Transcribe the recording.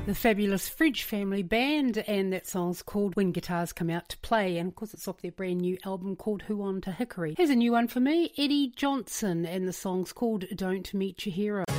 The fabulous Fridge Family Band, and that song's called When Guitars Come Out to Play, and of course it's off their brand new album called Who On to Hickory. Here's a new one for me, Eddie Johnson, and the song's called Don't Meet Your Hero.